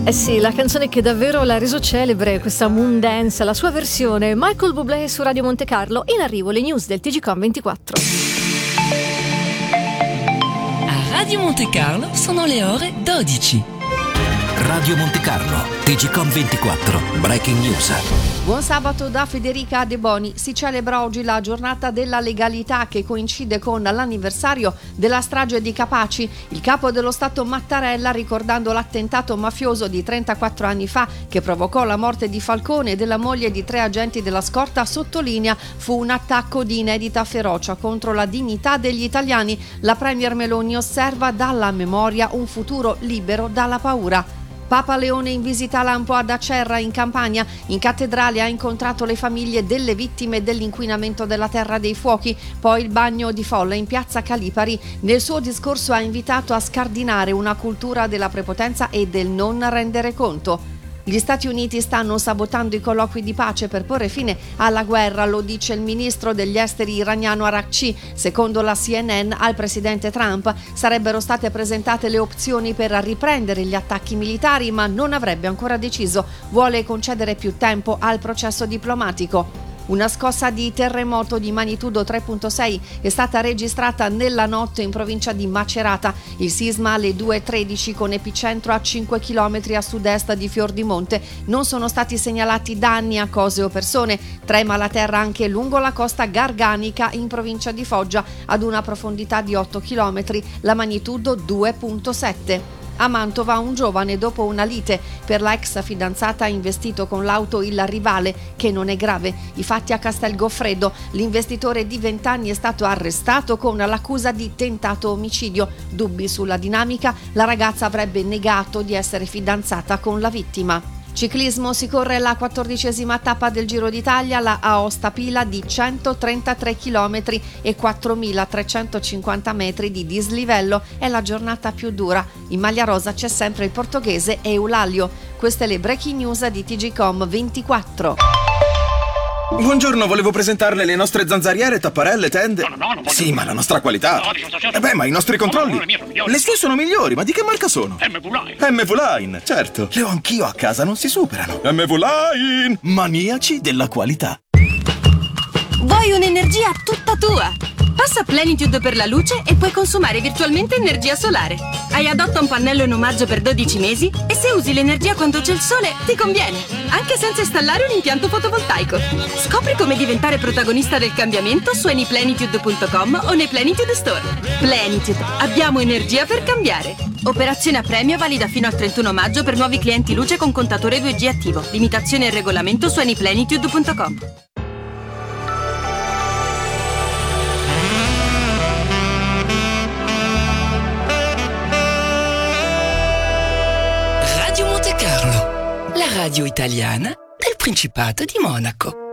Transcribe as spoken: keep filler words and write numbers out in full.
Eh sì, la canzone che davvero l'ha reso celebre, questa Moon Dance, la sua versione, Michael Bublé su Radio Monte Carlo. In arrivo le news del T G Com ventiquattro. A Radio Monte Carlo sono le ore dodici. Radio Monte Carlo, T G Com ventiquattro, Breaking News. Buon sabato da Federica De Boni. Si celebra oggi la giornata della legalità che coincide con l'anniversario della strage di Capaci. Il capo dello Stato Mattarella, ricordando l'attentato mafioso di trentaquattro anni fa che provocò la morte di Falcone e della moglie di tre agenti della scorta, sottolinea: fu un attacco di inedita ferocia contro la dignità degli italiani. La premier Meloni osserva: dalla memoria un futuro libero dalla paura. Papa Leone in visita a Lampo ad Acerra in Campania. In cattedrale ha incontrato le famiglie delle vittime dell'inquinamento della Terra dei Fuochi, poi il bagno di folla in piazza Calipari. Nel suo discorso ha invitato a scardinare una cultura della prepotenza e del non rendere conto. Gli Stati Uniti stanno sabotando i colloqui di pace per porre fine alla guerra, lo dice il ministro degli esteri iraniano Arakci. Secondo la C N N, al presidente Trump sarebbero state presentate le opzioni per riprendere gli attacchi militari, ma non avrebbe ancora deciso. Vuole concedere più tempo al processo diplomatico. Una scossa di terremoto di magnitudo tre virgola sei è stata registrata nella notte in provincia di Macerata. Il sisma alle due e tredici con epicentro a cinque chilometri a sud-est di Fiordimonte. Non sono stati segnalati danni a cose o persone. Trema la terra anche lungo la costa garganica in provincia di Foggia ad una profondità di otto chilometri, la magnitudo due virgola sette. A Mantova un giovane, dopo una lite per la ex fidanzata, ha investito con l'auto il rivale, che non è grave. I fatti a Castel Goffredo. L'investitore di venti anni è stato arrestato con l'accusa di tentato omicidio. Dubbi sulla dinamica, la ragazza avrebbe negato di essere fidanzata con la vittima. Ciclismo, si corre la quattordicesima tappa del Giro d'Italia, la Aosta Pila di centotrentatré chilometri e quattromilatrecentocinquanta metri di dislivello. È la giornata più dura. In maglia rosa c'è sempre il portoghese Eulalio. Queste le breaking news di T G Com ventiquattro. Buongiorno, volevo presentarle le nostre zanzariere, tapparelle, tende. No, no, no, non voglio. Sì, ma la nostra qualità. No, dico, certo. Eh beh, ma i nostri controlli. No, no, le mie sono migliori. Le sue sono migliori, ma di che marca sono? M V Line. M V Line, certo. Le ho anch'io a casa, non si superano. M V Line, maniaci della qualità. Vuoi un'energia tutta tua? Passa Plenitude per la luce e puoi consumare virtualmente energia solare. Hai Adotta un pannello in omaggio per dodici mesi e se usi l'energia quando c'è il sole ti conviene, anche senza installare un impianto fotovoltaico. Scopri come diventare protagonista del cambiamento su anyplenitude punto com o nei Plenitude Store. Plenitude, abbiamo energia per cambiare. Operazione a premio valida fino al trentuno maggio per nuovi clienti luce con contatore due G attivo. Limitazione e regolamento su anyplenitude punto com. Radio Monte Carlo, la radio italiana del Principato di Monaco.